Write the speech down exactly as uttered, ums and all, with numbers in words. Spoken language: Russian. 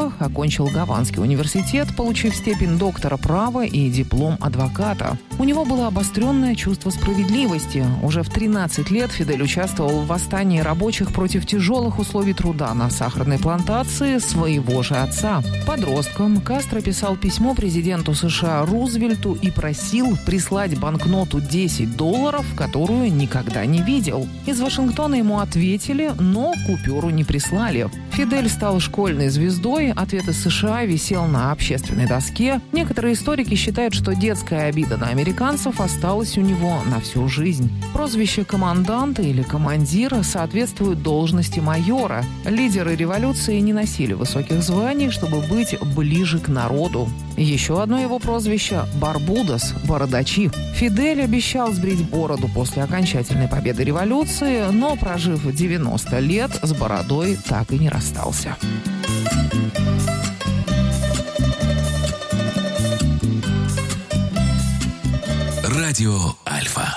девяностых окончил Гаванский университет, получив степень доктора права и диплом адвоката. У него было обостренное чувство справедливости. Уже в тринадцать лет Фидель участвовал в восстании рабочих против тяжелых условий труда на сахарной плантации своего же отца. Подростком Кастро писал письмо президенту США Рузвельту и просил прислать банкноту десять долларов, которую никогда не видел. Из Вашингтона ему ответили, но купюру не прислали. Фидель стал школьной звездой, ответ из США висел на общественной доске. Некоторые историки считают, что детская обида на американцев осталась у него на всю жизнь. Прозвище команданта или командира соответствует должности майора. Лидеры революции не носили высоких званий, чтобы быть ближе к народу. Еще одно его прозвище – Барбудос, бородачи. Фидель обещал сбрить бороду после окончательной победы революции, но, прожив девяносто лет, с бородой так и не расстался. Радио Альфа.